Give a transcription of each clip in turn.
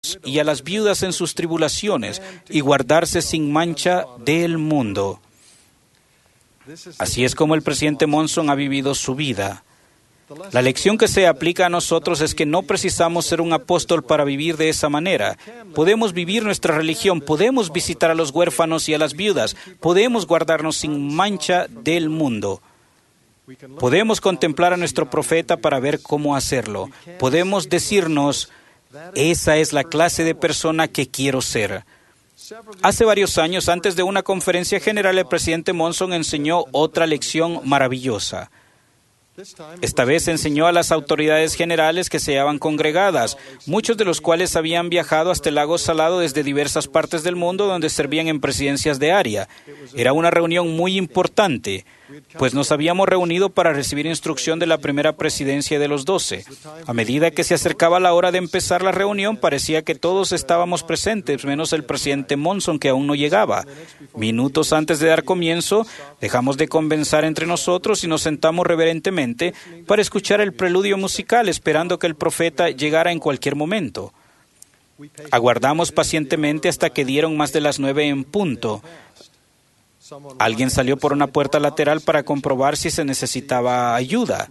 huérfanos y a las viudas en sus tribulaciones, y guardarse sin mancha del mundo. Así es como el presidente Monson ha vivido su vida. La lección que se aplica a nosotros es que no precisamos ser un apóstol para vivir de esa manera. Podemos vivir nuestra religión, podemos visitar a los huérfanos y a las viudas, podemos guardarnos sin mancha del mundo. Podemos contemplar a nuestro profeta para ver cómo hacerlo. Podemos decirnos, esa es la clase de persona que quiero ser. Hace varios años, antes de una conferencia general, el presidente Monson enseñó otra lección maravillosa. Esta vez enseñó a las autoridades generales que se hallaban congregadas, muchos de los cuales habían viajado hasta el lago Salado desde diversas partes del mundo donde servían en presidencias de área. Era una reunión muy importante, pues nos habíamos reunido para recibir instrucción de la primera presidencia de los 12. A medida que se acercaba la hora de empezar la reunión, parecía que todos estábamos presentes, menos el presidente Monson, que aún no llegaba. Minutos antes de dar comienzo, dejamos de conversar entre nosotros y nos sentamos reverentemente para escuchar el preludio musical, esperando que el profeta llegara en cualquier momento. Aguardamos pacientemente hasta que dieron más de las 9 en punto. Alguien salió por una puerta lateral para comprobar si se necesitaba ayuda.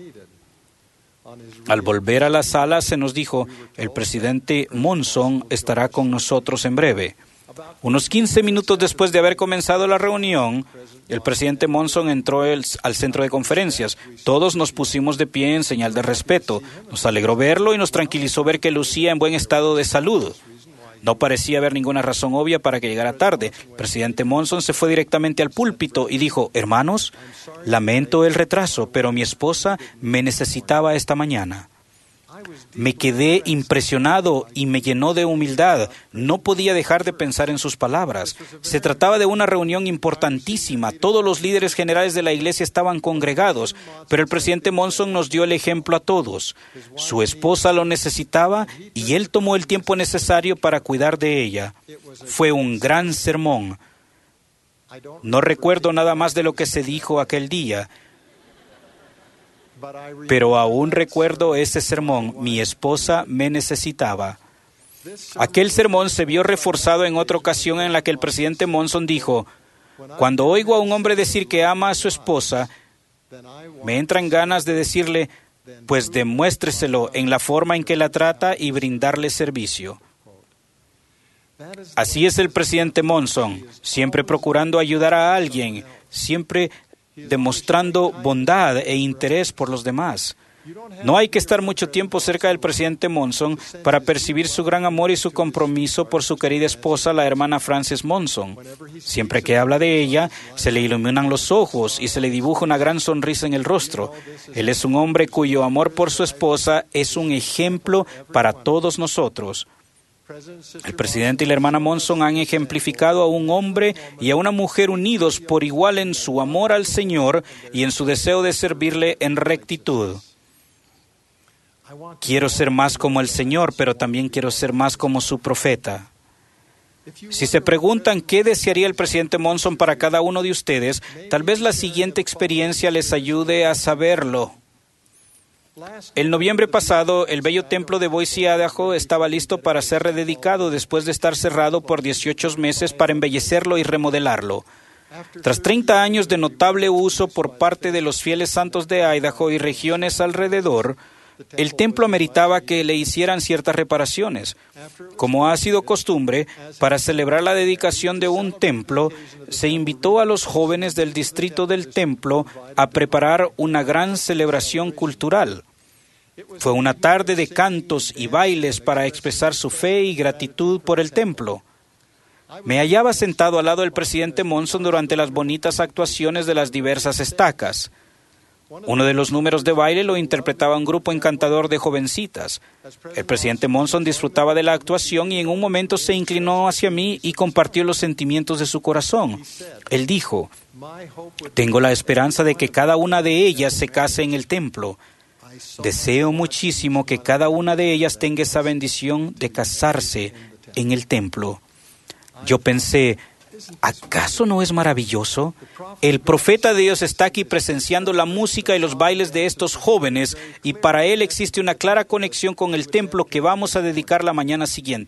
Al volver a la sala se nos dijo, el presidente Monson estará con nosotros en breve. Unos 15 minutos después de haber comenzado la reunión, el presidente Monson entró al centro de conferencias. Todos nos pusimos de pie en señal de respeto. Nos alegró verlo y nos tranquilizó ver que lucía en buen estado de salud. No parecía haber ninguna razón obvia para que llegara tarde. El presidente Monson se fue directamente al púlpito y dijo, hermanos, lamento el retraso, pero mi esposa me necesitaba esta mañana. Me quedé impresionado y me llenó de humildad. No podía dejar de pensar en sus palabras. Se trataba de una reunión importantísima. Todos los líderes generales de la iglesia estaban congregados, pero el presidente Monson nos dio el ejemplo a todos. Su esposa lo necesitaba y él tomó el tiempo necesario para cuidar de ella. Fue un gran sermón. No recuerdo nada más de lo que se dijo aquel día, pero aún recuerdo ese sermón, mi esposa me necesitaba. Aquel sermón se vio reforzado en otra ocasión en la que el presidente Monson dijo, cuando oigo a un hombre decir que ama a su esposa, me entran ganas de decirle, pues demuéstreselo en la forma en que la trata y brindarle servicio. Así es el presidente Monson, siempre procurando ayudar a alguien, siempre demostrando bondad e interés por los demás. No hay que estar mucho tiempo cerca del presidente Monson para percibir su gran amor y su compromiso por su querida esposa, la hermana Frances Monson. Siempre que habla de ella, se le iluminan los ojos y se le dibuja una gran sonrisa en el rostro. Él es un hombre cuyo amor por su esposa es un ejemplo para todos nosotros. El presidente y la hermana Monson han ejemplificado a un hombre y a una mujer unidos por igual en su amor al Señor y en su deseo de servirle en rectitud. Quiero ser más como el Señor, pero también quiero ser más como su profeta. Si se preguntan qué desearía el presidente Monson para cada uno de ustedes, tal vez la siguiente experiencia les ayude a saberlo. El noviembre pasado, el bello templo de Boise, Idaho, estaba listo para ser rededicado después de estar cerrado por 18 meses para embellecerlo y remodelarlo. Tras 30 años de notable uso por parte de los fieles santos de Idaho y regiones alrededor, el templo ameritaba que le hicieran ciertas reparaciones. Como ha sido costumbre, para celebrar la dedicación de un templo, se invitó a los jóvenes del distrito del templo a preparar una gran celebración cultural. Fue una tarde de cantos y bailes para expresar su fe y gratitud por el templo. Me hallaba sentado al lado del presidente Monson durante las bonitas actuaciones de las diversas estacas. Uno de los números de baile lo interpretaba un grupo encantador de jovencitas. El presidente Monson disfrutaba de la actuación y en un momento se inclinó hacia mí y compartió los sentimientos de su corazón. Él dijo, tengo la esperanza de que cada una de ellas se case en el templo. Deseo muchísimo que cada una de ellas tenga esa bendición de casarse en el templo. Yo pensé, ¿acaso no es maravilloso? El profeta de Dios está aquí presenciando la música y los bailes de estos jóvenes y para él existe una clara conexión con el templo que vamos a dedicar la mañana siguiente.